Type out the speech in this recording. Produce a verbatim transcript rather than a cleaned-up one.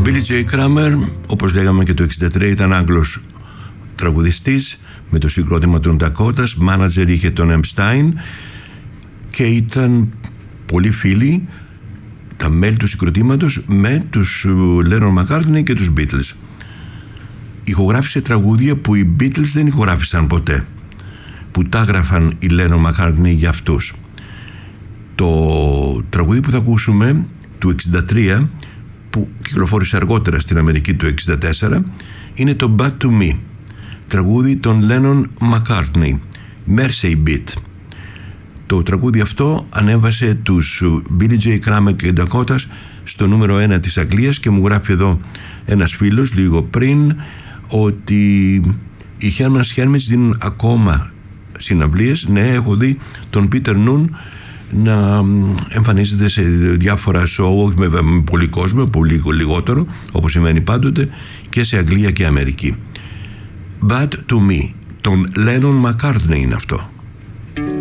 Billy J. Kramer, όπως λέγαμε και το εξήντα τρία, ήταν Άγγλος τραγουδιστής με το συγκρότημα των Dakotas, μάνατζερ είχε τον Epstein και ήταν πολύ φίλοι τα μέλη του συγκροτήματος με τους Lennon McCartney και τους Beatles. Ηχογράφησε τραγούδια που οι Beatles δεν ηχογράφησαν ποτέ, που τα έγραφαν οι Lennon McCartney για αυτούς. Το τραγούδι που θα ακούσουμε του εξήντα τρία, που κυκλοφόρησε αργότερα στην Αμερική του εξήντα τέσσερα, είναι το Bad to Me, τραγούδι των Lennon McCartney, Mersey Beat. Το τραγούδι αυτό ανέβασε τους Billy J. Kramer και Dakotas στο νούμερο ένα της Αγγλίας και μου γράφει εδώ ένας φίλος λίγο πριν ότι οι Herman's Hermits δίνουν ακόμα συναυλίες. Ναι, έχω δει τον Peter Noon να εμφανίζεται σε διάφορα show, όχι με πολύ κόσμο, πολύ λιγότερο όπως σημαίνει πάντοτε, και σε Αγγλία και Αμερική. Bad to Me, τον Lennon McCartney είναι αυτό.